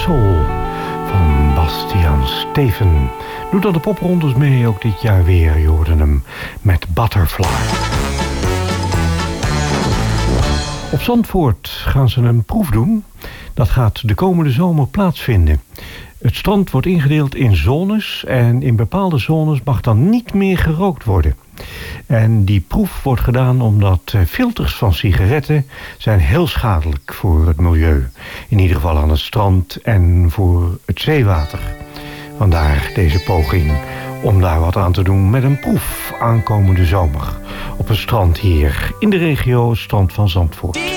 Soul van Bastiaan Steven. Doet aan de poprondes mee, ook dit jaar weer. Je hoorde hem met Butterfly. Op Zandvoort gaan ze een proef doen. Dat gaat de komende zomer plaatsvinden. Het strand wordt ingedeeld in zones en in bepaalde zones mag dan niet meer gerookt worden. En die proef wordt gedaan omdat filters van sigaretten zijn heel schadelijk voor het milieu. In ieder geval aan het strand en voor het zeewater. Vandaar deze poging om daar wat aan te doen met een proef aankomende zomer. Op een strand hier in de regio, het strand van Zandvoort.